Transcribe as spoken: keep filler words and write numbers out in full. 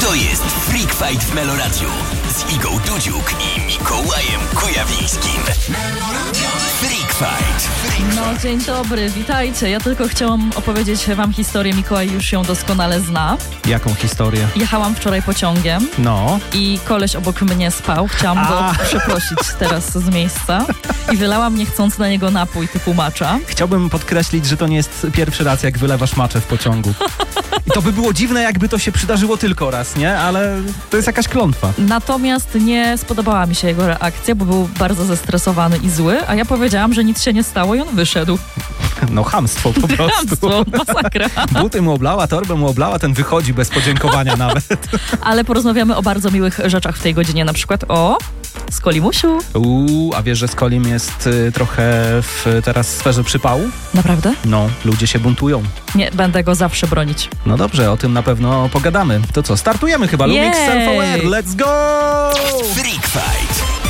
To jest Freak Fight w Meloradiu z Igą Dudziuk i Mikołajem Kujawińskim. Freak Fight. Freak No dzień dobry, witajcie. Ja tylko chciałam opowiedzieć wam historię, Mikołaj już ją doskonale zna. Jaką historię? Jechałam wczoraj pociągiem No. i koleś obok mnie spał. Chciałam A. go przeprosić teraz z miejsca i wylałam niechcący na niego napój typu matcha. Chciałbym podkreślić, że to nie jest pierwszy raz, jak wylewasz maczę w pociągu. I to by było dziwne, jakby to się przydarzyło tylko raz, nie? Ale to jest jakaś klątwa. Natomiast nie spodobała mi się jego reakcja, bo był bardzo zestresowany i zły, a ja powiedziałam, że nic się nie stało i on wyszedł. No chamstwo po prostu. Chamstwo, masakra. Buty mu oblała, torbę mu oblała, ten wychodzi bez podziękowania nawet. Ale porozmawiamy o bardzo miłych rzeczach w tej godzinie, na przykład o Skolimusiu. Uuu, a wiesz, że Skolim jest y, trochę w teraz sferze przypału? Naprawdę? No, ludzie się buntują. Nie, będę go zawsze bronić. No dobrze, o tym na pewno pogadamy. To co, startujemy chyba. Lumix Self Aware, let's go!